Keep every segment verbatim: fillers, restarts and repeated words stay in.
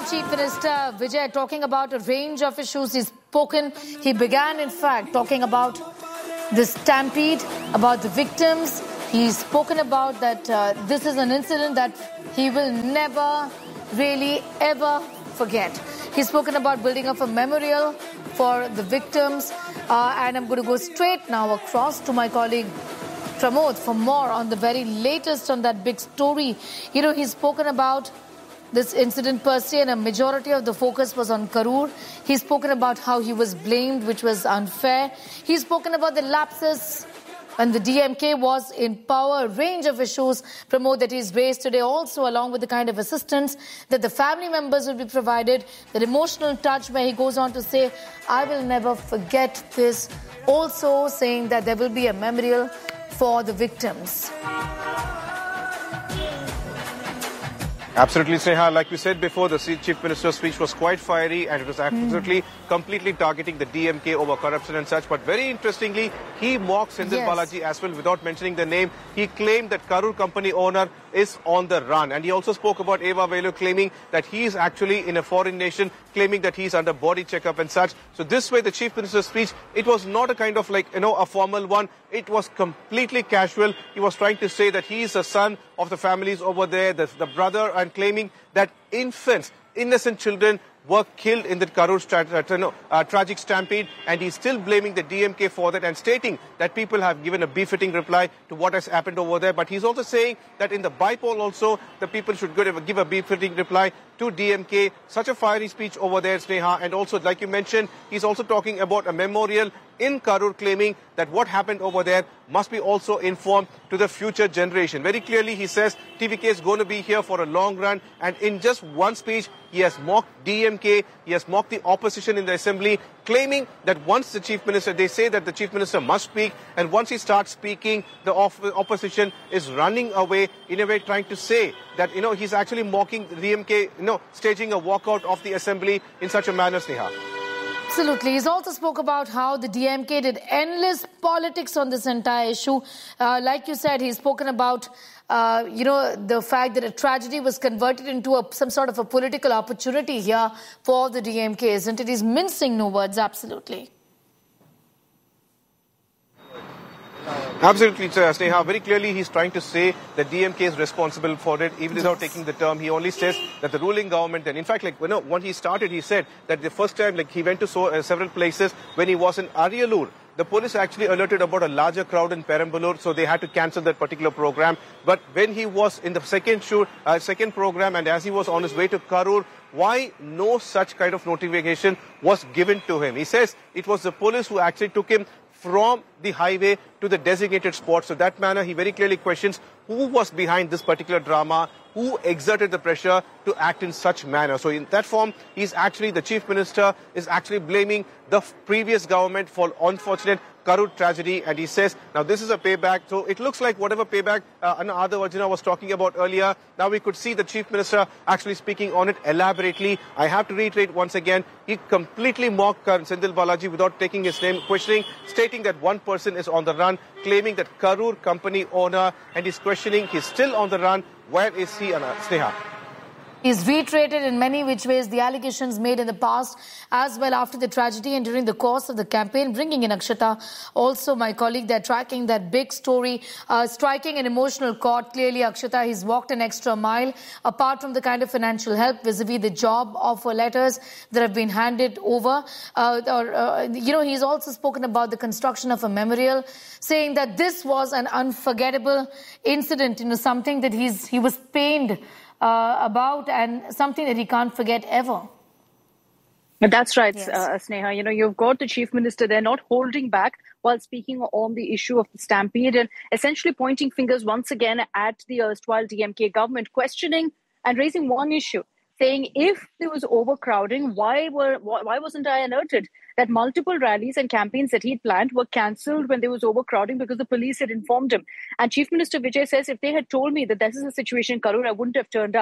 Chief Minister Vijay talking about a range of issues. He's spoken, he began in fact talking about the stampede, about the victims. He's spoken about that uh, this is an incident that he will never really ever forget. He's spoken about building up a memorial for the victims. Uh, and I'm going to go straight now across to my colleague Pramod for more on the very latest on that big story. You know, he's spoken about this incident per se, and a majority of the focus was on Karur. He's spoken about how he was blamed, which was unfair. He's spoken about the lapses when the D M K was in power, a range of issues, Pramod, that he's raised today, also along with the kind of assistance that the family members will be provided, that emotional touch where he goes on to say, I will never forget this, also saying that there will be a memorial for the victims. Absolutely, Sneha. Like we said before, the Chief Minister's speech was quite fiery and it was absolutely mm. completely targeting the D M K over corruption and such. But very interestingly, he mocked Sendil yes. Balaji as well without mentioning the name. He claimed that Karur company owner is on the run. And he also spoke about Eva Velu, claiming that he is actually in a foreign nation, claiming that he's under body checkup and such. So this way, the Chief Minister's speech, it was not a kind of like, you know, a formal one. It was completely casual. He was trying to say that he is a son of the families over there, the, the brother, and claiming that infants, innocent children, were killed in the Karur tra tra uh, tragic stampede, and he's still blaming the D M K for that and stating that people have given a befitting reply to what has happened over there. But he's also saying that in the bypoll also, the people should give a befitting reply to D M K. Such a fiery speech over there, Sneha. And also, like you mentioned, he's also talking about a memorial in Karur, claiming that what happened over there must be also informed to the future generation. Very clearly, he says T V K is going to be here for a long run. And in just one speech, he has mocked D M K, he has mocked the opposition in the assembly, claiming that once the Chief Minister, they say that the Chief Minister must speak, and once he starts speaking, the opposition is running away, in a way trying to say that, you know, he's actually mocking the D M K, you know, staging a walkout of the assembly in such a manner, Sneha. Absolutely. He's also spoke about how the D M K did endless politics on this entire issue. Uh, like you said, he's spoken about, uh, you know, the fact that a tragedy was converted into a, some sort of a political opportunity here for the D M K, isn't it? He's mincing no words, absolutely. Absolutely, Sneha. Very clearly, he's trying to say that D M K is responsible for it, even without yes. taking the term. He only says that the ruling government, and in fact, like, you know, when he started, he said that the first time, like, he went to so, uh, several places when he was in Ariyalur. The police actually alerted about a larger crowd in Perambalur, so they had to cancel that particular program. But when he was in the second shoot, uh, second program, and as he was on his way to Karur, why no such kind of notification was given to him? He says it was the police who actually took him from the highway to the designated spot. So that manner, he very clearly questions who was behind this particular drama, who exerted the pressure to act in such manner. So in that form, he's actually, the Chief Minister is actually blaming the previous government for unfortunate Karur tragedy, and he says, now this is a payback. So it looks like whatever payback uh, Anna Arjuna was talking about earlier, now we could see the Chief Minister actually speaking on it elaborately. I have to reiterate once again, he completely mocked Sendil Balaji without taking his name, questioning, stating that one person is on the run, claiming that Karur company owner, and he's questioning, he's still on the run. Where is he, Anna? Sneha? He's reiterated in many which ways the allegations made in the past as well after the tragedy and during the course of the campaign. Bringing in Akshata, also my colleague, they're tracking that big story, uh, striking an emotional chord. Clearly, Akshata, he's walked an extra mile apart from the kind of financial help vis-a-vis the job offer letters that have been handed over. Uh, or, uh, you know, he's also spoken about the construction of a memorial, saying that this was an unforgettable incident, you know, something that he's he was pained Uh, about and something that he can't forget ever. That's right, yes. uh, Sneha. You know, you've got the Chief Minister there not holding back while speaking on the issue of the stampede and essentially pointing fingers once again at the erstwhile D M K government, questioning and raising one issue, saying if there was overcrowding, why were why wasn't I alerted that multiple rallies and campaigns that he'd planned were cancelled when there was overcrowding because the police had informed him. And Chief Minister Vijay says, if they had told me that this is a situation in Karur, I wouldn't have turned up.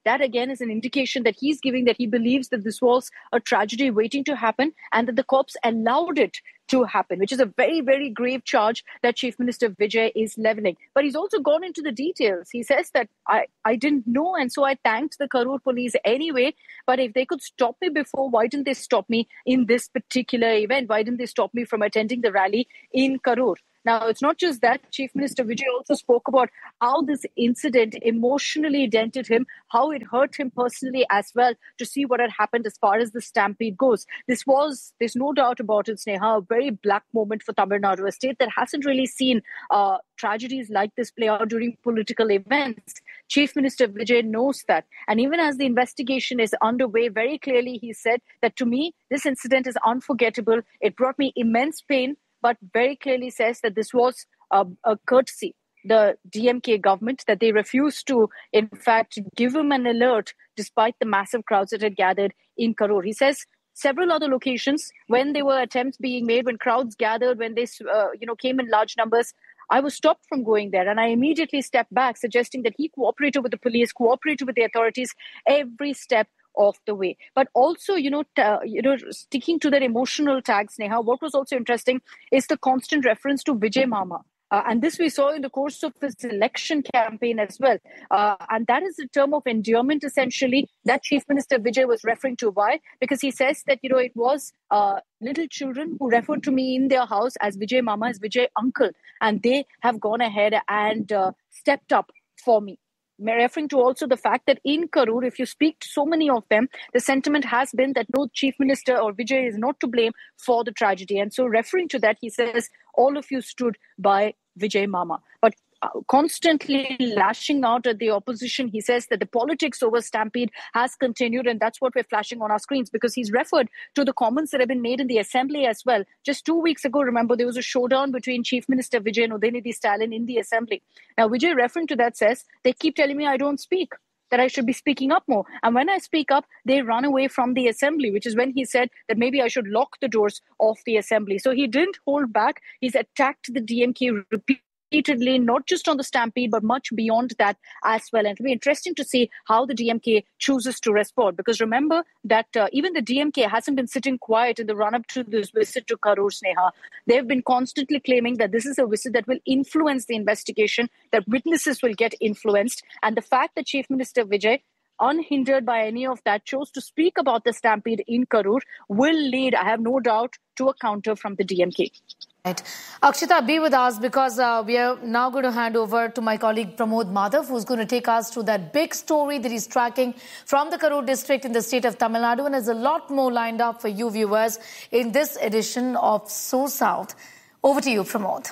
that again is an indication that he's giving that he believes that this was a tragedy waiting to happen and that the cops allowed it to happen, which is a very, very grave charge that Chief Minister Vijay is leveling. But he's also gone into the details. He says that I, I didn't know, and so I thanked the Karur police anyway. But if they could stop me before, why didn't they stop me in this particular event? Why didn't they stop me from attending the rally in Karur? Now, it's not just that. Chief Minister Vijay also spoke about how this incident emotionally dented him, how it hurt him personally as well to see what had happened as far as the stampede goes. This was, there's no doubt about it, Sneha, a very black moment for Tamil Nadu, a state that hasn't really seen uh, tragedies like this play out during political events. Chief Minister Vijay knows that. And even as the investigation is underway, very clearly he said that to me, this incident is unforgettable. It brought me immense pain, but very clearly says that this was a, a courtesy, the D M K government, that they refused to, in fact, give him an alert despite the massive crowds that had gathered in Karur. He says several other locations, when there were attempts being made, when crowds gathered, when they uh, you know, came in large numbers, I was stopped from going there, and I immediately stepped back, suggesting that he cooperated with the police, cooperated with the authorities every step of the way. But also, you know, t- you know, sticking to that emotional tag, Sneha, what was also interesting is the constant reference to Vijay Mama. Uh, and this we saw in the course of his election campaign as well. Uh, and that is a term of endearment, essentially, that Chief Minister Vijay was referring to. Why? Because he says that, you know, it was uh, little children who referred to me in their house as Vijay Mama, as Vijay Uncle. And they have gone ahead and uh, stepped up for me. Referring to also the fact that in Karur, if you speak to so many of them, the sentiment has been that no Chief Minister or Vijay is not to blame for the tragedy. And so referring to that, he says, all of you stood by Vijay Mama. But constantly lashing out at the opposition, he says that the politics over stampede has continued, and that's what we're flashing on our screens, because he's referred to the comments that have been made in the assembly as well. Just two weeks ago, remember, there was a showdown between Chief Minister Vijay and Udayanidhi Stalin in the assembly. Now, Vijay, referring to that, says, they keep telling me I don't speak, that I should be speaking up more. And when I speak up, they run away from the assembly, which is when he said that maybe I should lock the doors of the assembly. So he didn't hold back. He's attacked the D M K repeatedly. Repeatedly, not just on the stampede, but much beyond that as well. And it'll be interesting to see how the D M K chooses to respond. Because remember that uh, even the D M K hasn't been sitting quiet in the run-up to this visit to Karur, Sneha. They've been constantly claiming that this is a visit that will influence the investigation, that witnesses will get influenced. And the fact that Chief Minister Vijay, unhindered by any of that, chose to speak about the stampede in Karur will lead, I have no doubt, to a counter from the D M K. Right. Akshita, be with us, because uh, we are now going to hand over to my colleague Pramod Madhav, who's going to take us through that big story that he's tracking from the Karur district in the state of Tamil Nadu. And there's a lot more lined up for you viewers in this edition of So South. Over to you, Pramod.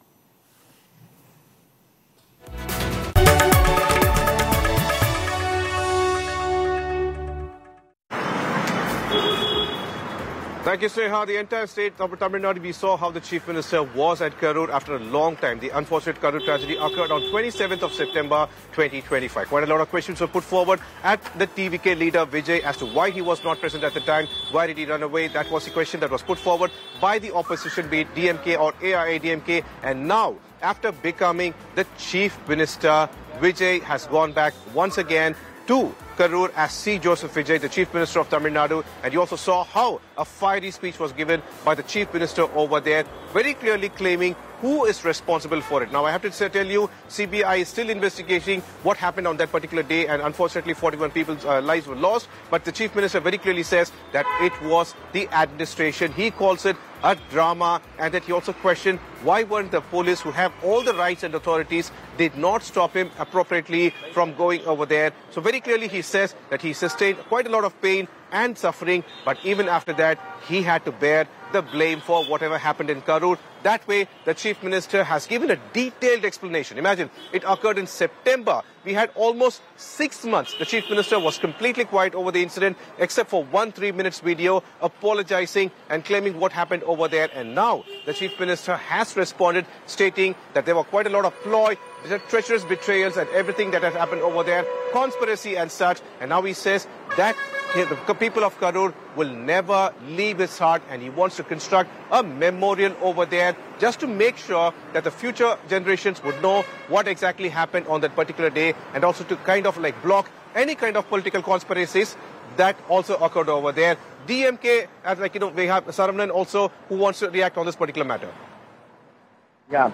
Thank you, Sneha. The entire state of Tamil Nadu, we saw how the Chief Minister was at Karur after a long time. The unfortunate Karur tragedy occurred on twenty-seventh of September twenty twenty-five. Quite a lot of questions were put forward at the T V K leader Vijay as to why he was not present at the time. Why did he run away? That was the question that was put forward by the opposition, be it D M K or A I A D M K. And now, after becoming the Chief Minister, Vijay has gone back once again to Karur as C. Joseph Vijay, the Chief Minister of Tamil Nadu. And you also saw how a fiery speech was given by the Chief Minister over there, very clearly claiming who is responsible for it. Now, I have to tell you, C B I is still investigating what happened on that particular day, and unfortunately, forty-one people's uh, lives were lost. But the Chief Minister very clearly says that it was the administration. He calls it a drama, and that he also questioned why weren't the police, who have all the rights and authorities, did not stop him appropriately from going over there. So very clearly he says that he sustained quite a lot of pain and suffering, but even after that, he had to bear the blame for whatever happened in Karur. That way, the Chief Minister has given a detailed explanation. Imagine, it occurred in September. We had almost six months. The Chief Minister was completely quiet over the incident, except for one three minutes video apologizing and claiming what happened over there. And now, the Chief Minister has responded, stating that there were quite a lot of ploy, treacherous betrayals and everything that has happened over there, conspiracy and such. And now he says that the people of Karur will never leave his heart, and he wants to construct a memorial over there just to make sure that the future generations would know what exactly happened on that particular day, and also to kind of like block any kind of political conspiracies that also occurred over there. D M K, as like, you know, we have Saravanan also who wants to react on this particular matter. Yeah.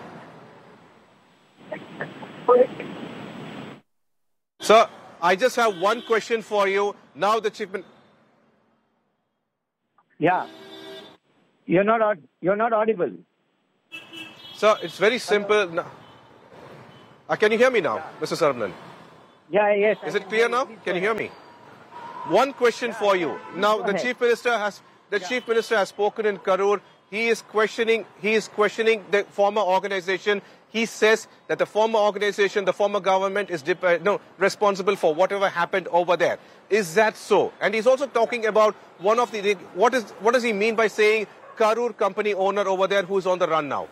Sir, I just have one question for you. Now the chief... Yeah. You're not, you're not audible. Sir, it's very simple. No. Uh, can you hear me now, Mister Saravanan? Yeah, yes. Is it clear now? Can you hear me? One question for you. Now, the chief minister has the chief minister has spoken in Karur. He is questioning. He is questioning the former organization. He says that the former organization, the former government, is uh, no responsible for whatever happened over there. Is that so? And he's also talking about one of the what is what does he mean by saying Karur company owner over there who is on the run now?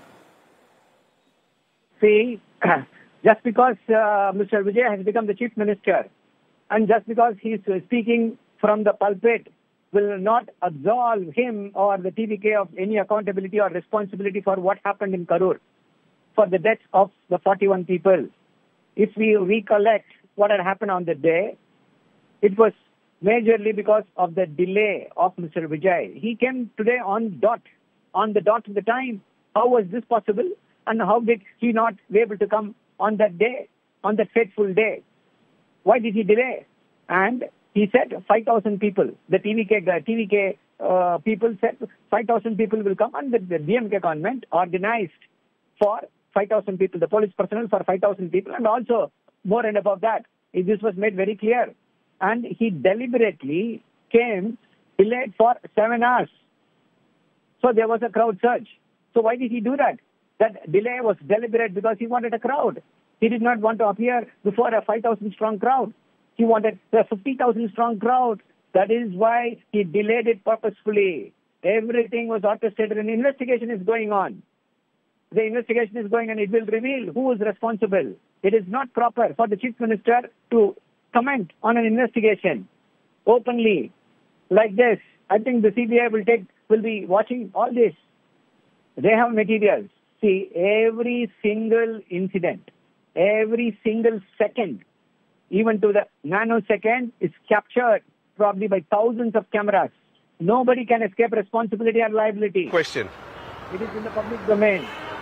See, just because uh, Mister Vijay has become the chief minister, and just because he is speaking from the pulpit, will not absolve him or the T V K of any accountability or responsibility for what happened in Karur, for the deaths of the forty-one people. If we recollect what had happened on the day, it was majorly because of the delay of Mister Vijay. He came today on dot, on the dot of the time. How was this possible? And how did he not be able to come on that day, on that fateful day? Why did he delay? And he said five thousand people. The T V K, T V K uh, people said five thousand people will come, and the, the D M K government organized for five thousand people, the police personnel for five thousand people, and also more and above that. This was made very clear. And he deliberately came delayed for seven hours. So there was a crowd surge. So why did he do that? That delay was deliberate because he wanted a crowd. He did not want to appear before a five thousand strong crowd. He wanted a fifty thousand strong crowd. That is why he delayed it purposefully. Everything was orchestrated. An investigation is going on. The investigation is going on. It will reveal who is responsible. It is not proper for the chief minister to comment on an investigation openly like this. I think the C B I will take will be watching all this. They have materials. See, every single incident, every single second, even to the nanosecond, is captured probably by thousands of cameras. Nobody can escape responsibility or liability. Question. It is in the public domain.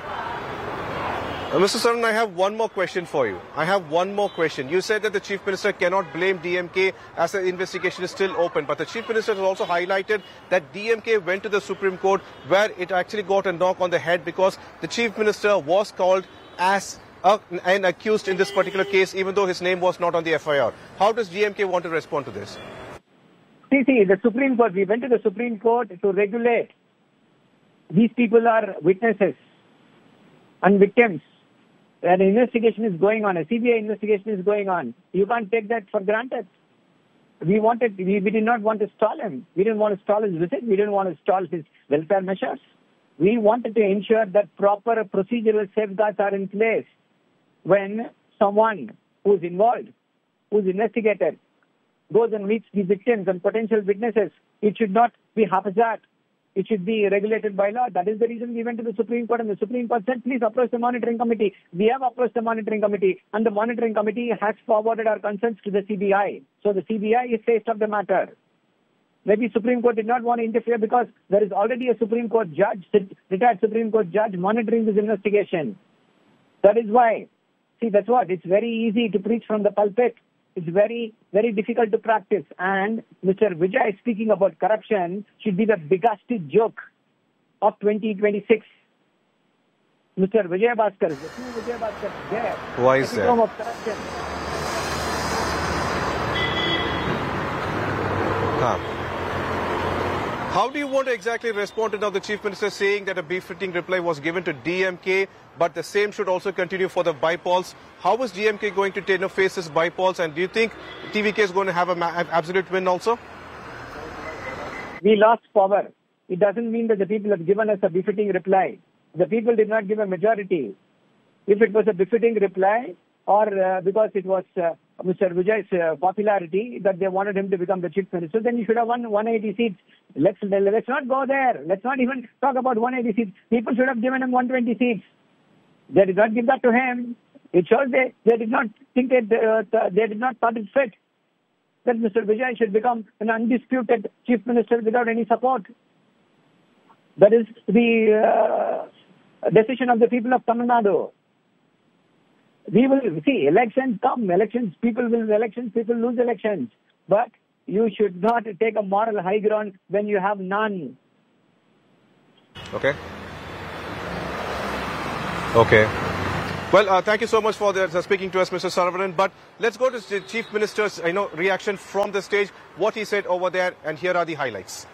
Uh, Mister Saravanan, I have one more question for you. I have one more question. You said that the Chief Minister cannot blame D M K as the investigation is still open. But the Chief Minister has also highlighted that D M K went to the Supreme Court where it actually got a knock on the head because the Chief Minister was called as a, an accused in this particular case, even though his name was not on the F I R. How does D M K want to respond to this? See, see, the Supreme Court, we went to the Supreme Court to regulate. These people are witnesses and victims. An investigation is going on, a C B I investigation is going on. You can't take that for granted. We wanted, we, we did not want to stall him. We didn't want to stall his visit. We didn't want to stall his welfare measures. We wanted to ensure that proper procedural safeguards are in place when someone who's involved, who's investigated, goes and meets the victims and potential witnesses. It should not be haphazard. It should be regulated by law. That is the reason we went to the Supreme Court, and the Supreme Court said, please approach the monitoring committee. We have approached the monitoring committee, and the monitoring committee has forwarded our concerns to the C B I. So the C B I is faced of the matter. Maybe Supreme Court did not want to interfere because there is already a Supreme Court judge, retired Supreme Court judge, monitoring this investigation. That is why. See, that's what. It's very easy to preach from the pulpit. It's very, very difficult to practice. And Mister Vijay speaking about corruption should be the biggest joke of twenty twenty-six. Mister Vijay Bhaskar, the true Vijay Bhaskar is there. Why is that? Of corruption. Huh. How do you want to exactly respond to now the Chief Minister saying that a befitting reply was given to D M K, but the same should also continue for the bypolls? How is D M K going to you know, face this bypolls, and do you think T V K is going to have an absolute win also? We lost power. It doesn't mean that the people have given us a befitting reply. The people did not give a majority. If it was a befitting reply, or uh, because it was uh, Mister Vijay's uh, popularity that they wanted him to become the chief minister, then he should have won one hundred eighty seats. Let's let's not go there. Let's not even talk about one hundred eighty seats. People should have given him one hundred twenty seats. They did not give that to him. It shows they, they did not think that uh, they did not thought it fit. that Mister Vijay should become an undisputed chief minister without any support. That is the uh, decision of the people of Tamil Nadu. We will see elections come, elections, people will elections, people lose elections. But you should not take a moral high ground when you have none. Okay. Okay. Well, uh, thank you so much for the, uh, speaking to us, Mister Saravanan. But let's go to the Chief Minister's you know, reaction from the stage, what he said over there, and here are the highlights.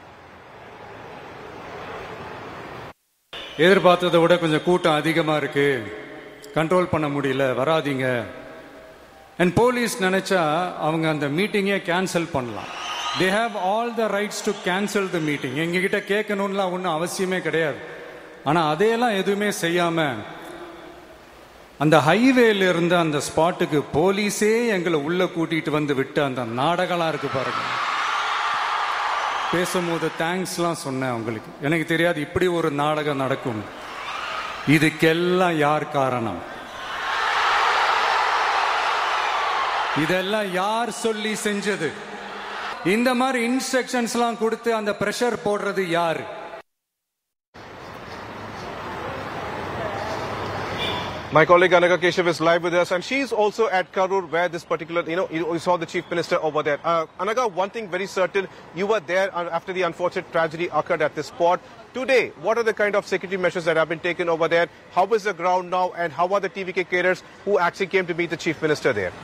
எதிர்பார்த்ததை விட கொஞ்சம் கூட்டம் அதிகமா இருக்கு, control பண்ண முடியல, வராதீங்க. And police நினைச்சா அவங்க அந்த மீட்டிங்கே கேன்சல் பண்ணலாம். They have all the rights to cancel the meeting. எங்ககிட்ட கேட்கணும்லாம் ஒன்றும் அவசியமே கிடையாது. ஆனால் அதையெல்லாம் எதுவுமே செய்யாம அந்த ஹைவேல இருந்து அந்த ஸ்பாட்டுக்கு போலீஸே எங்களை உள்ள கூட்டிட்டு வந்து விட்டு அந்த நாடகம்லாம் இருக்கு பாருங்க. பேசும்போது தேங்க்ஸ்லாம் சொன்னேன் உங்களுக்கு. எனக்கு தெரியாது இப்படி ஒரு நாடகம் நடக்கும். இதுக்கெல்லாம் யார் காரணம்? இதெல்லாம் யார் சொல்லி செஞ்சது? இந்த மாதிரி இன்ஸ்ட்ரக்ஷன்ஸ்லாம் கொடுத்து அந்த பிரஷர் போடுறது யாரு? My colleague Anaga Keshav is live with us, and she's also at Karur, where this particular, you know, you saw the Chief Minister over there. Uh, Anaga, one thing very certain, you were there after the unfortunate tragedy occurred at this spot. Today, what are the kind of security measures that have been taken over there? How is the ground now, and how are the T V K cadres who actually came to meet the Chief Minister there?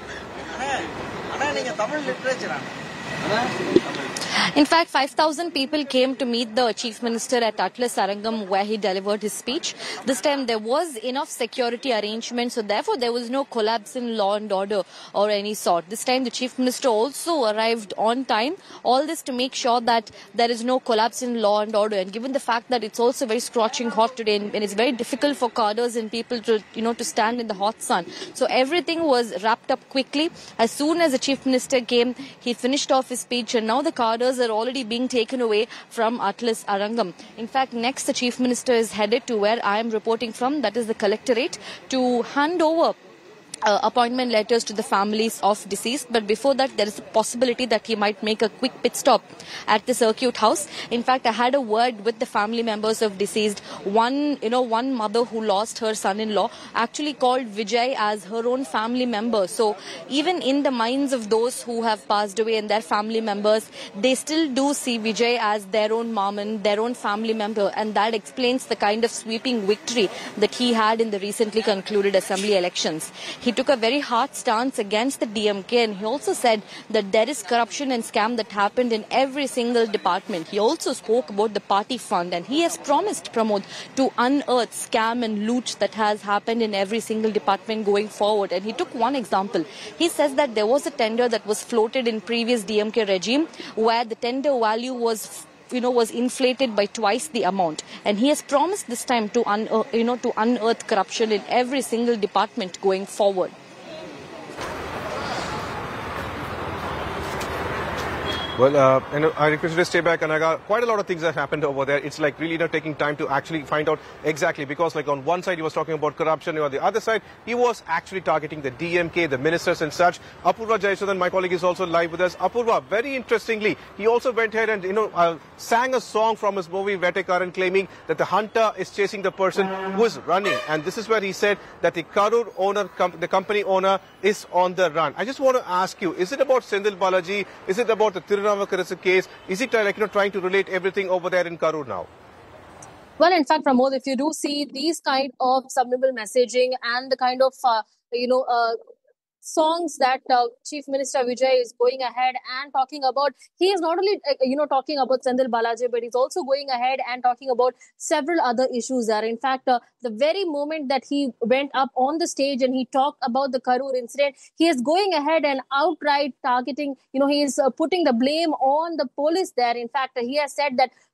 In fact, five thousand people came to meet the Chief Minister at Atlas Arangam, where he delivered his speech. This time there was enough security arrangements, so therefore there was no collapse in law and order or any sort. This time the Chief Minister also arrived on time, all this to make sure that there is no collapse in law and order. And given the fact that it's also very scorching hot today, and it's very difficult for cadres and people to, you know, to stand in the hot sun. So everything was wrapped up quickly. As soon as the Chief Minister came, he finished off his speech, and now the cadres are already being taken away from Atlas Arangam. In fact, next the Chief Minister is headed to where I am reporting from, that is the Collectorate, to hand over Uh, appointment letters to the families of deceased. But before that, there is a possibility that he might make a quick pit stop at the Circuit House. In fact, I had a word with the family members of deceased. One, you know, one mother who lost her son-in-law actually called Vijay as her own family member. So even in the minds of those who have passed away and their family members, they still do see Vijay as their own mom and their own family member. And that explains the kind of sweeping victory that he had in the recently concluded assembly elections. He took a very hard stance against the D M K, and he also said that there is corruption and scam that happened in every single department. He also spoke about the party fund, and he has promised, Pramod, to unearth scam and loot that has happened in every single department going forward. And he took one example. He says that there was a tender that was floated in previous D M K regime where the tender value was you know, was inflated by twice the amount. And he has promised this time to, un uh, you know, to unearth corruption in every single department going forward. Well, uh, and I request you to stay back, Anaga. Quite a lot of things have happened over there. It's like really not taking time to actually find out exactly, because like on one side he was talking about corruption, and on the other side he was actually targeting the D M K, the ministers and such. Apurva Jayasundan, my colleague, is also live with us. Apurva, very interestingly, he also went ahead and, you know, uh, sang a song from his movie Vetekaran, claiming that the hunter is chasing the person who is running. And this is where he said that the Karur owner, com the company owner, is on the run. I just want to ask you, is it about Sendil Balaji? Is it about the Tirunavakarasa case? Is it like, you know, trying to relate everything over there in Karur now? Well, in fact, Pramod, if you do see these kind of subliminal messaging and the kind of, uh, you know, uh, songs that uh, Chief Minister Vijay is going ahead and talking about, he is not only, uh, you know, talking about Sendil Balaji, but he's also going ahead and talking about several other issues there. In fact, uh, the very moment that he went up on the stage and he talked about the Karur incident, he is going ahead and outright targeting, you know, he is uh, putting the blame on the police there. In fact, uh, he has said that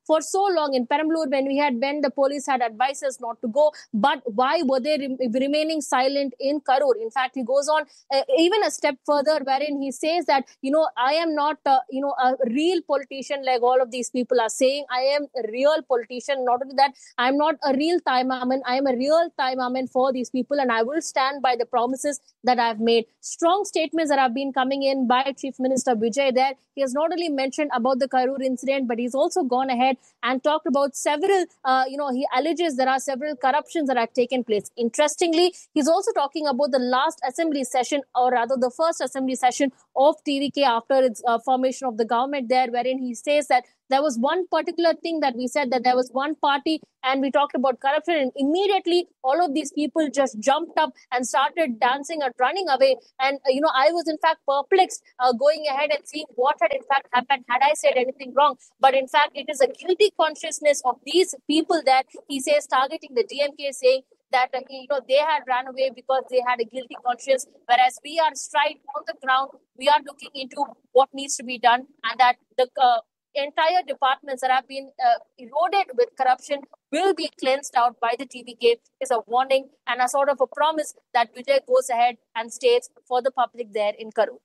for so long in Perambalur when we had, when the police had advised us not to go, but why were they re- remaining silent in Karur? In fact, he goes on uh, even a step further wherein he says that, you know, I am not, uh, you know, a real politician like all of these people are saying. I am a real politician. Not only that, I am not a real Thai Maman. I am a real Thai Maman for these people, and I will stand by the promises that I have made. Strong statements that have been coming in by Chief Minister Vijay there. He has not only mentioned about the Karur incident, but he's also gone ahead and talked about several, uh, you know, he alleges there are several corruptions that have taken place. Interestingly, he's also talking about the last assembly session, or rather the first assembly session of T V K after its uh, formation of the government there, wherein he says that there was one particular thing that we said, that there was one party and we talked about corruption, and immediately all of these people just jumped up and started dancing and running away. And, uh, you know, I was in fact perplexed uh, going ahead and seeing what had in fact happened. Had I said anything wrong? But in fact, it is a guilty consciousness of these people that he says targeting the D M K, saying that, uh, you know, they had ran away because they had a guilty conscience, whereas we are straight on the ground. We are looking into what needs to be done, and that the uh, entire departments that have been uh, eroded with corruption will be cleansed out by the T V K is a warning and a sort of a promise that Vijay goes ahead and states for the public there in Karur.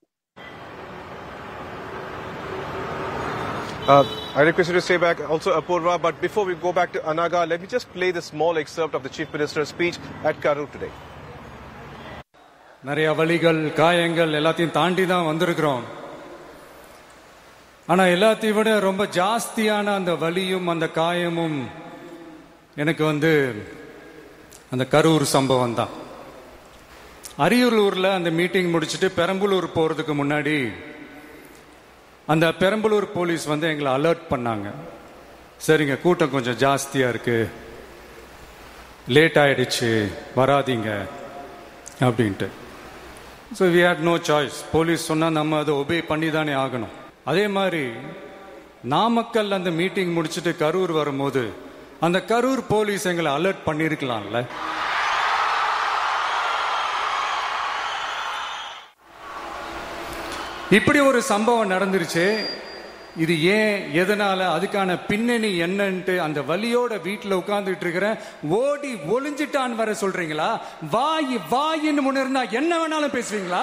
Uh, I request you to stay back, also Apurva, but before we go back to Anaga, let me just play the small excerpt of the Chief Minister's speech at Karur today. நிறைய வலிகள் காயங்கள் எல்லாத்தையும் தாண்டி தான் வந்திருக்கிறோம். ஆனா எல்லாத்தையும் விட ரொம்ப ஜாஸ்தியான அந்த வலியும் அந்த காயமும் எனக்கு வந்து அந்த கரூர் சம்பவம் தான். அரியலூர்ல அந்த மீட்டிங் முடிச்சுட்டு பெரம்பலூர் போறதுக்கு முன்னாடி அந்த பெரம்பலூர் போலீஸ் வந்து எங்களை அலர்ட் பண்ணாங்க. சரிங்க, கூட்டம் கொஞ்சம் ஜாஸ்தியா இருக்கு, லேட் ஆயிடுச்சு, வராதீங்க அப்படின்ட்டு. So we had no choice. Police சொன்னால் நம்ம அதை ஒபே பண்ணி தானே ஆகணும். அதே மாதிரி நாமக்கல் அந்த மீட்டிங் முடிச்சுட்டு கரூர் வரும்போது அந்த கரூர் போலீஸ் எங்களை அலர்ட் பண்ணிருக்கலாம்ல. இப்படி ஒரு சம்பவம் நடந்துருச்சு. இது ஏன், எதனால, அதுக்கான பின்னணி என்னன்ட்டு அந்த வலியோட வீட்டுல உட்கார்ந்துட்டு இருக்கிற ஓடி ஒளிஞ்சிட்டான் வர சொல்றீங்களா? வாய் வாயின்னு முன்னிருந்தா என்ன வேணாலும் பேசுவீங்களா?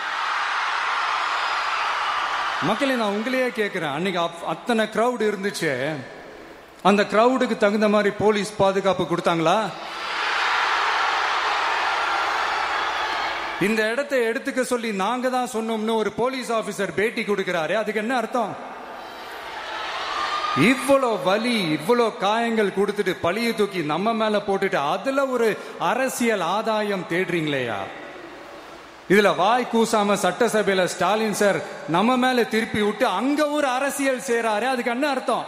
மக்களே, நான் உங்களையே கேட்கிறேன், அன்னைக்கு அத்தனை கிரௌட் இருந்துச்சு, அந்த கிரௌடுக்கு தகுந்த மாதிரி போலீஸ் பாதுகாப்பு கொடுத்தாங்களா? இந்த இடத்தை எடுத்துக்க சொல்லி நாங்க தான் சொன்னோம்னு ஒரு போலீஸ் ஆபீசர் பேட்டி கொடுக்கிறாரு, அதுக்கு என்ன அர்த்தம்? இவ்வளோ வலி, இவ்வளோ காயங்கள் கொடுத்துட்டு பழிய தூக்கி நம்ம மேல போட்டுட்டு அதுல ஒரு அரசியல் ஆதாயம் தேடுறீங்களேயா? இதுல வாய் கூசாம சட்டசபையில ஸ்டாலின் சார் நம்ம மேல திருப்பி விட்டு அங்க ஒரு அரசியல் செய்றாரு, அதுக்கு என்ன அர்த்தம்?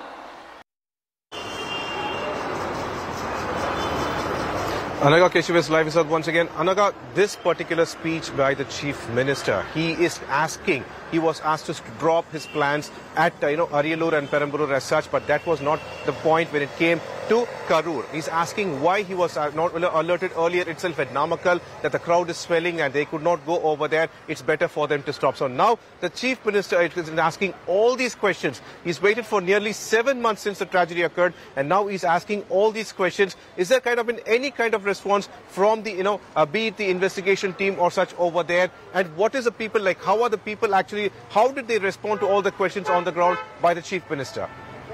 Anaga Keshav is live with us once again. Anaga, this particular speech by the Chief Minister, he is asking, he was asked to drop his plans at, you know, Ariyalur and Perambalur as such, but that was not the point when it came to Karur. He's asking why he was not alerted earlier itself at Namakkal that the crowd is swelling and they could not go over there. It's better for them to stop. So now the Chief Minister is asking all these questions. He's waited for nearly seven months since the tragedy occurred, and now he's asking all these questions. Is there kind of been any kind of response from the, you know, uh, be it the investigation team or such over there? And what is the people like? How are the people actually, how did they respond to all the questions on the ground by the Chief Minister?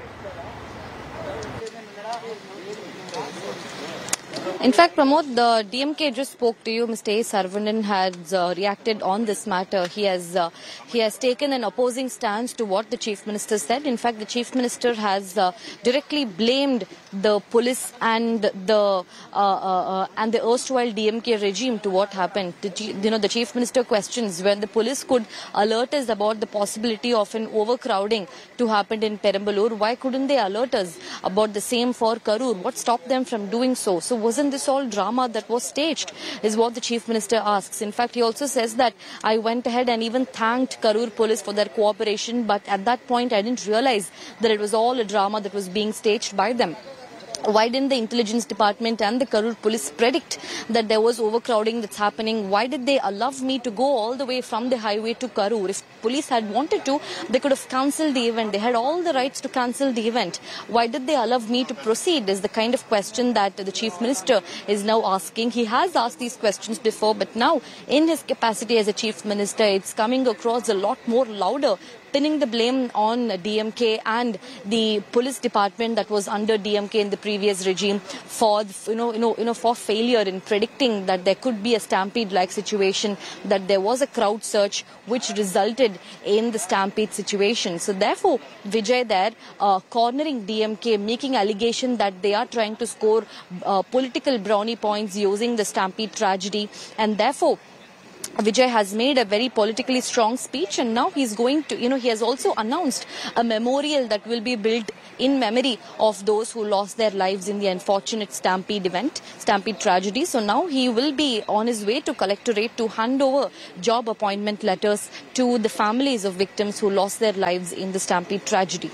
In fact, Pramod, the D M K just spoke to you. Mister A. Saravanan has uh, reacted on this matter. He has uh, he has taken an opposing stance to what the Chief Minister said. In fact, the Chief Minister has uh, directly blamed the police and the uh, uh, and the erstwhile D M K regime to what happened. The, you know, the Chief Minister questions when the police could alert us about the possibility of an overcrowding to happen in Perambalur. Why couldn't they alert us about the same for Karur? What stopped them from doing so? So wasn't this all drama that was staged, is what the Chief Minister asks. In fact, he also says that I went ahead and even thanked Karur police for their cooperation, but at that point I didn't realize that it was all a drama that was being staged by them. Why didn't the intelligence department and the Karur police predict that there was overcrowding that's happening? Why did they allow me to go all the way from the highway to Karur? If police had wanted to, they could have cancelled the event. They had all the rights to cancel the event. Why did they allow me to proceed is the kind of question that the Chief Minister is now asking. He has asked these questions before, but now in his capacity as a Chief Minister, it's coming across a lot more louder, pinning the blame on D M K and the police department that was under D M K in the previous regime for, you know, you know, you know, for failure in predicting that there could be a stampede-like situation, that there was a crowd surge which resulted in the stampede situation. So therefore, Vijay there uh, cornering D M K, making allegation that they are trying to score uh, political brownie points using the stampede tragedy, and therefore Vijay has made a very politically strong speech, and now he's going to, you know, he has also announced a memorial that will be built in memory of those who lost their lives in the unfortunate Stampede event, Stampede tragedy. So now he will be on his way to Collectorate to hand over job appointment letters to the families of victims who lost their lives in the Stampede tragedy.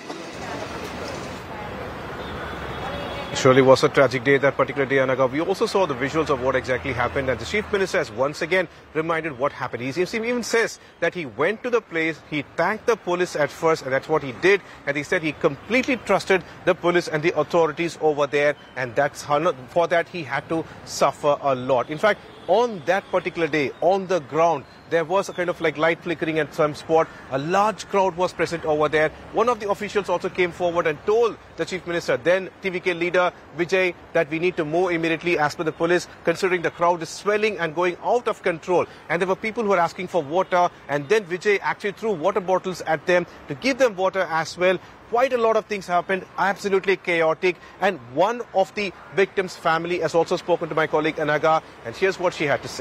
Surely was a tragic day that particular day, Anaga. We also saw the visuals of what exactly happened, and the Chief Minister has once again reminded what happened. He even says that he went to the place, he thanked the police at first, and that's what he did, and he said he completely trusted the police and the authorities over there, and that's how, for that he had to suffer a lot. In fact, on that particular day, on the ground, there was a kind of like light flickering at some spot. A large crowd was present over there. One of the officials also came forward and told the Chief Minister, then T V K leader Vijay, that we need to move immediately as per the police, considering the crowd is swelling and going out of control. And there were people who were asking for water, and then Vijay actually threw water bottles at them to give them water as well. Quite a lot of things happened, absolutely chaotic. And one of the victims' family has also spoken to my colleague Anaga, and here's what she had to say.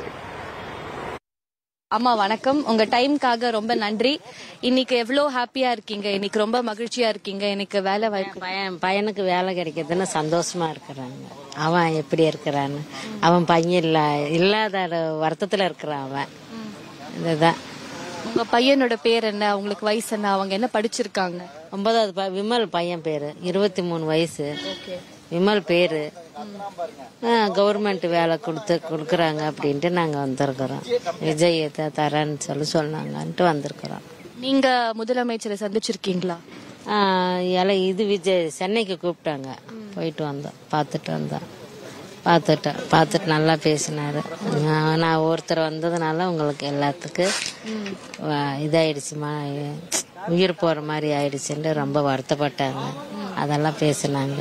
அம்மா வணக்கம், உங்க டைம்காக ரொம்ப நன்றி. இன்னைக்கு எவ்வளவு ஹாப்பியா இருக்கீங்க? இன்னைக்கு ரொம்ப மகிழ்ச்சியா இருக்கீங்க? எனக்கு வேலை வாய்ப்பு, பையன் பையனுக்கு வேலை கிடைக்கிறதுன்னு சந்தோஷமா இருக்கிறாங்க. அவன் எப்படி இருக்கிறான்னு, அவன் பையன் இல்ல இல்லாத வருத்தத்துல இருக்கிறான் அவன். இதுதான். உங்க பையனோட பேர் என்ன? உங்களுக்கு வயசு என்ன? அவங்க என்ன படிச்சிருக்காங்க? ஒன்பதாவது விமல் பையன் பேரு, இருபத்தி மூணு வயசு. விமல் பேரு. கவர்மெண்ட் வேலை கொடுத்து கொடுக்குறாங்க அப்படின்ட்டு நாங்க வந்திருக்கிறோம். விஜய் தரேன்னு சொல்லி சொன்னாங்கன்ட்டு வந்திருக்கிறோம். நீங்க முதலமைச்சரை சந்திச்சிருக்கீங்களா? இது விஜய் சென்னைக்கு கூப்பிட்டாங்க, போயிட்டு வந்தோம், பார்த்துட்டு வந்தோம். பார்த்துட்டேன் பார்த்துட்டு நல்லா பேசினாரு. நான் ஒருத்தர் வந்ததுனால உங்களுக்கு எல்லாத்துக்கும் இதாயிடுச்சுமா, உயிர் போற மாதிரி ஆயிடுச்சுன்னு ரொம்ப வருத்தப்பட்டாங்க. அதெல்லாம் பேசினாங்க.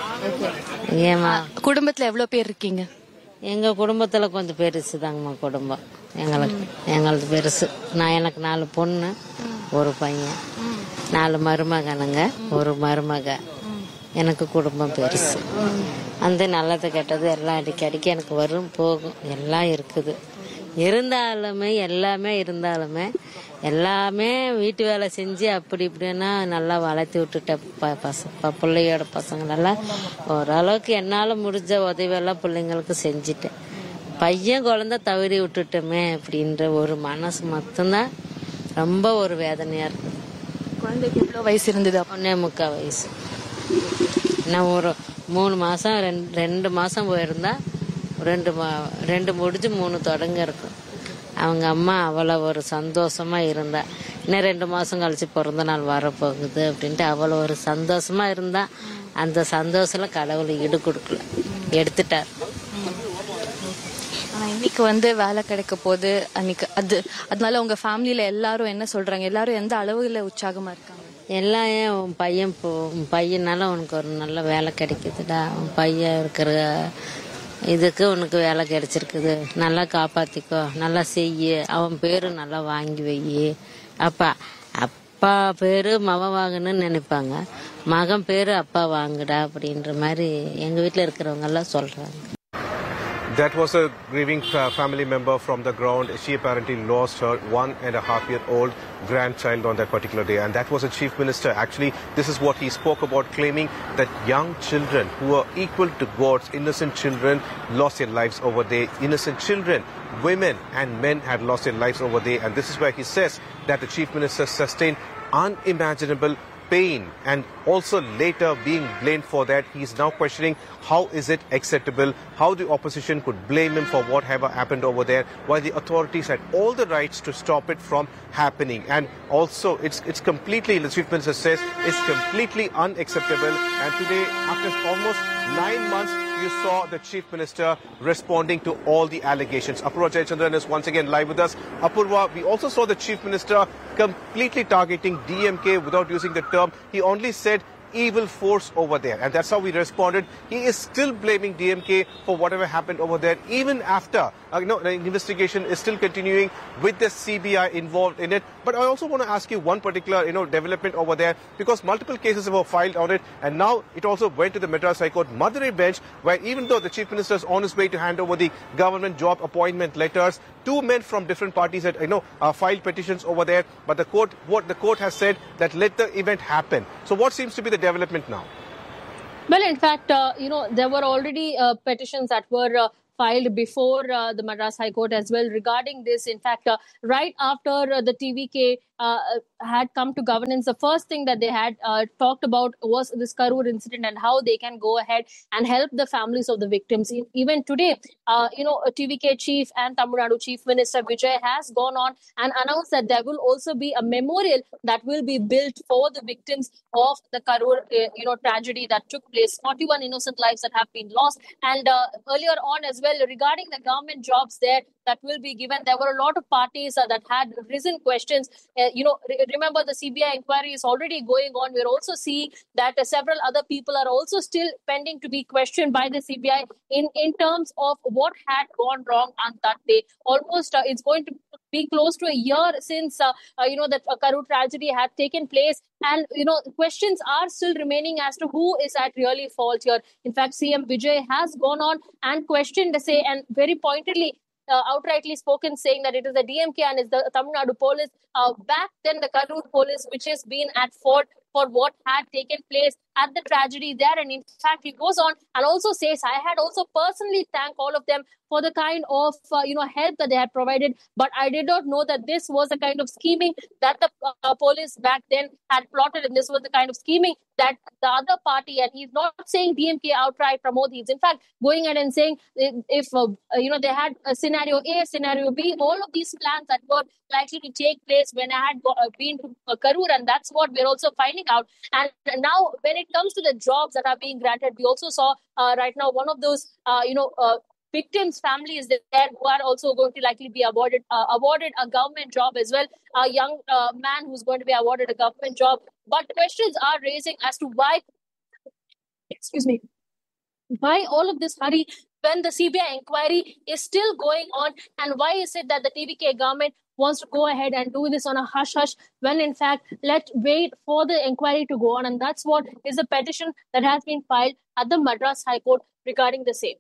ஏமா குடும்பத்துல எவ்வளவு பேர் இருக்கீங்க? எங்க குடும்பத்துல கொஞ்சம் பெருசு தாங்கம்மா குடும்பம். எங்களுக்கு எங்களது பெருசு. நான் எனக்கு நாலு பொண்ணு, ஒரு பையன், நாலு மருமகனுங்க, ஒரு மருமக. எனக்கு குடும்பம் பெருசு. அந்த நல்லது கெட்டது எல்லாம் அடிக்கடிக்கு எனக்கு வரும் போகும் எல்லாம் இருக்குது. இருந்தாலுமே எல்லாமே இருந்தாலுமே எல்லாமே வீட்டு வேலை செஞ்சு அப்படி இப்படின்னா நல்லா வளர்த்தி விட்டுட்டேன். பிள்ளையோட பசங்களெல்லாம் ஓரளவுக்கு என்னால் முடிஞ்ச உதவியெல்லாம் பிள்ளைங்களுக்கு செஞ்சுட்டேன். பையன் குழந்தை தவறி விட்டுட்டோமே அப்படின்ற ஒரு மனசு மட்டும்தான் ரொம்ப ஒரு வேதனையா இருக்குது. குழந்தைக்கு எவ்வளோ வயசு இருந்தது? ஒன்னே முக்கால் வயசு. நான் ஒரு மூணு மாசம் ரெண்டு ரெண்டு மாசம் போயிருந்தா ரெண்டு ரெண்டு முடிஞ்சு மூணு தொடங்க இருக்கும். அவங்க அம்மா அவ்வளோ ஒரு சந்தோஷமா இருந்தா. இன்னும் ரெண்டு மாசம் கழிச்சு பிறந்த நாள் வரப்போகுது அப்படின்ட்டு அவ்வளோ ஒரு சந்தோஷமா இருந்தா. அந்த சந்தோஷத்துல கடவுள் ஈடு கொடுக்கல, எடுத்துட்டார். இன்னைக்கு வந்து வேலை கிடைக்க போது அன்னைக்கு அது அதனால உங்க ஃபேமிலியில எல்லாரும் என்ன சொல்றாங்க? எல்லாரும் எந்த அளவுல உற்சாகமா இருக்காங்க? எல்லாம் ஏன் உன் பையன் போ உன் பையனால உனக்கு ஒரு நல்ல வேலை கிடைக்குதுடா, உன் பையன் இருக்கிற இதுக்கு உனக்கு வேலை கிடைச்சிருக்குது, நல்லா காப்பாத்திக்கோ, நல்லா செய்ய, அவன் பேரு நல்லா வாங்கி வை. அப்பா அப்பா பேரு மகன் வாங்கணும்னு நினைப்பாங்க, மகன் பேரு அப்பா வாங்குடா அப்படின்ற மாதிரி எங்க வீட்டுல இருக்கிறவங்க எல்லாம் சொல்றாங்க. That was a grieving uh, family member from the ground. She apparently lost her one and a half year old grandchild on that particular day. And that was a Chief Minister. Actually, this is what he spoke about, claiming that young children who are equal to gods, innocent children, lost their lives over there. Innocent children, women and men had lost their lives over there. And this is where he says that the Chief Minister sustained unimaginable pain and also later being blamed for that. He is now questioning how is it acceptable, how the opposition could blame him for whatever happened over there, while the authorities had all the rights to stop it from happening. And also, it's it's completely, the Chief Minister says, it's completely unacceptable. And today, after almost nine months, you saw the Chief Minister responding to all the allegations. Apurva Jayachandran is once again live with us. Apurva, we also saw the Chief Minister completely targeting D M K without using the term. He only said evil force over there, and that's how we responded. He is still blaming D M K for whatever happened over there, even after uh, you know, the investigation is still continuing with the C B I involved in it. But I also want to ask you one particular you know development over there, because multiple cases were filed on it, and now it also went to the Madras High Court Madurai bench, where even though the Chief Minister is on his way to hand over the government job appointment letters, two men from different parties had you know uh, filed petitions over there, but the court what the court has said that let the event happen. So what seems to be the development now? Well, in fact, uh, you know, there were already uh, petitions that were uh, filed before uh, the Madras High Court as well regarding this. In fact, uh, right after uh, the T V K uh, had come to governance, the first thing that they had uh, talked about was this Karur incident and how they can go ahead and help the families of the victims. Even today, uh, you know, T V K chief and Tamil Nadu Chief Minister Vijay has gone on and announced that there will also be a memorial that will be built for the victims of the Karur, uh, you know, tragedy that took place. forty-one innocent lives that have been lost. And uh, earlier on as well, regarding the government jobs there that will be given, there were a lot of parties uh, that had risen questions. Uh, you know, re- remember the C B I inquiry is already going on. We're also seeing that uh, several other people are also still pending to be questioned by the C B I in, in terms of what had gone wrong on that day. Almost uh, it's going to be close to a year since, uh, uh, you know, that uh, Karur tragedy had taken place. And, you know, questions are still remaining as to who is at really fault here. In fact, C M Vijay has gone on and questioned, say, and very pointedly, Uh, outrightly spoken, saying that it is the D M K and is the Tamil Nadu police uh, back then the Karur police, which has been at fault for what had taken place at the tragedy there. And in fact, he goes on and also says, I had also personally thanked all of them for the kind of, uh, you know, help that they had provided. But I did not know that this was the kind of scheming that the uh, police back then had plotted. And this was the kind of scheming that the other party, and he's not saying D M K outright, Pramod, he's in fact going ahead and saying if, uh, uh, you know, they had a scenario A, scenario B, all of these plans that were likely to take place when I had uh, been to uh, Karur. And that's what we're also finding out. And now when it comes to the jobs that are being granted, we also saw uh, right now one of those, uh, you know, uh, victims' families there who are also going to likely be awarded uh, awarded a government job as well. A young uh, man who's going to be awarded a government job. But questions are raising as to why, excuse me, why all of this hurry when the C B I inquiry is still going on, and why is it that the T V K government wants to go ahead and do this on a hush-hush when in fact let's wait for the inquiry to go on. And that's what is the petition that has been filed at the Madras High Court regarding the same.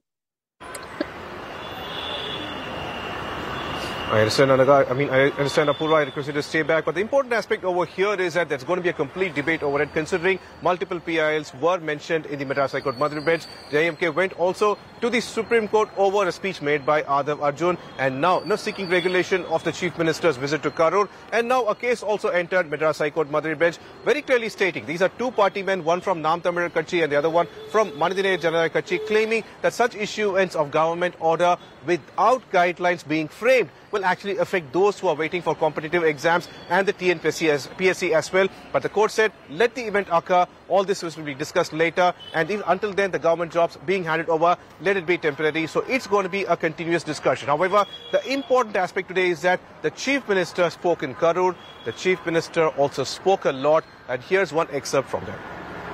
I understand, Anaga. I mean, I understand, Apurva. I request you to stay back. But the important aspect over here is that there's going to be a complete debate over it, considering multiple P I Ls were mentioned in the Madras High Court Madurai bench. The D M K went also to the Supreme Court over a speech made by Adav Arjun, and now, now seeking regulation of the Chief Minister's visit to Karur. And now a case also entered Madras High Court Madurai bench, very clearly stating these are two party men, one from Nam Tamil Katchi and the other one from Manidhinaya Jananayaka Katchi, claiming that such issuance of government order without guidelines being framed will actually affect those who are waiting for competitive exams and the T N P S C as well. But the court said, let the event occur. All this will be discussed later. And even until then, the government jobs being handed over, let it be temporary. So it's going to be a continuous discussion. However, the important aspect today is that the Chief Minister spoke in Karur. The Chief Minister also spoke a lot. And here's one excerpt from them.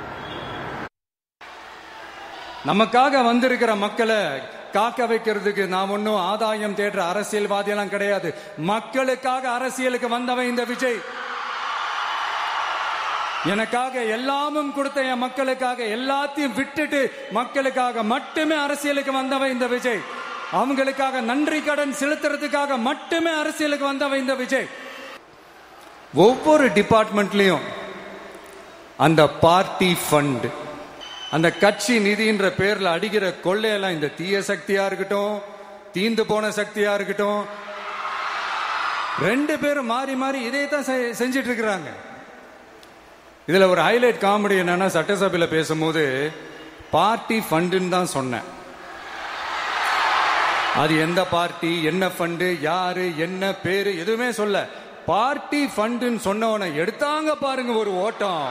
நமக்காக வந்திருக்கிற மக்களை காக்க வைக்கிறதுக்கு நாம் ஒன்னும் ஆதாயம் தேடுற அரசியல்வாதி எல்லாம் கிடையாது. மக்களுக்காக அரசியலுக்கு வந்தவன் இந்த விஜய். எனக்காக எல்லாமும் கொடுத்த என் மக்களுக்காக எல்லாத்தையும் விட்டுட்டு மக்களுக்காக மட்டுமே அரசியலுக்கு வந்தவன் இந்த விஜய். அவங்களுக்காக நன்றி கடன் செலுத்துறதுக்காக மட்டுமே அரசியலுக்கு வந்தவன் இந்த விஜய். ஒவ்வொரு டிபார்ட்மெண்ட்லயும் அந்த பார்ட்டி ஃபண்ட், அந்த கட்சி நிதின்ற பேர்ல அடிக்கிற கொள்ளையெல்லாம் இந்த தீய சக்தியா இருக்கட்டும், தீந்து போன சக்தியா இருக்கட்டும், ரெண்டு பேரும் மாறி மாறி இதே தான் செஞ்சிட்டு இருக்கிறாங்க. இதுல ஒரு ஹைலைட் காமெடி என்னன்னா, சட்டசபையில பேசும்போது பார்ட்டி ஃபண்டுன்னு தான் சொன்னேன். அது எந்த பார்ட்டி, என்ன ஃபண்டு, யாரு, என்ன பேரு எதுவுமே சொல்ல. பார்ட்டி ஃபண்டுன்னு சொன்னவனை எடுத்தாங்க பாருங்க ஒரு ஓட்டம்.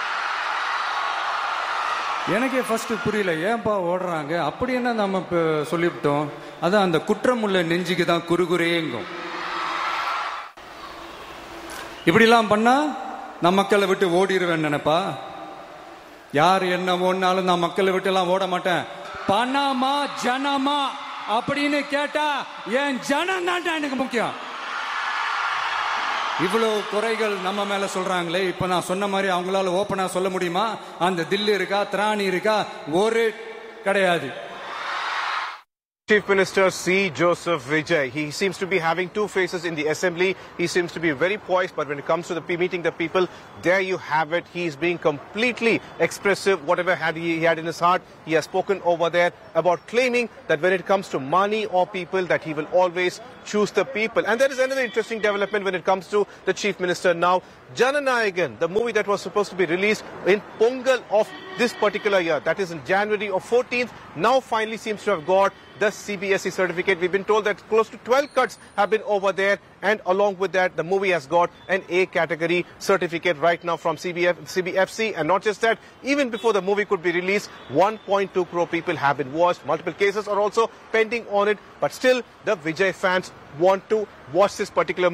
எனக்கே ஃபர்ஸ்ட் புரியல, ஏன்பா ஓடுறாங்க, அப்படி என்ன நம்ம சொல்லிவிட்டோம். அதான் அந்த குற்றம் உள்ள நெஞ்சுக்கு தான் குறுகுறேங்கும். இப்படிலாம் பண்ணா நான் மக்களை விட்டு ஓடிடுவேன் நினைப்பா. யார் என்ன ஓடினாலும் நான் மக்களை விட்டு எல்லாம் ஓட மாட்டேன். பணமா ஜனமா அப்படின்னு கேட்டா என் ஜனம் தான் எனக்கு முக்கியம். இவ்வளவு குறைகள் நம்ம மேல சொல்றாங்களே, இப்ப நான் சொன்ன மாதிரி அவங்களால ஓப்பனா சொல்ல முடியுமா? அந்த தில்லு இருக்கா, திராணி இருக்கா? ஒரு கிடையாது. Chief Minister C. Joseph Vijay, he seems to be having two faces in the assembly. He seems to be very poised, but when it comes to the meeting the people, there you have it. He is being completely expressive. Whatever had he, he had in his heart, he has spoken over there about claiming that when it comes to money or people, that he will always choose the people. And there is another interesting development when it comes to the Chief Minister now. Jananayagan, the movie that was supposed to be released in Pongal of this particular year, that is in January of fourteenth, now finally seems to have got the C B S E certificate. We've been told that close to twelve cuts have been over there, and along with that, the movie has got an A category certificate right now from C B F, C B F C. And not just that, even before the movie could be released, one point two crore people have been watched. Multiple cases are also pending on it, but still the Vijay fans want to watch this particular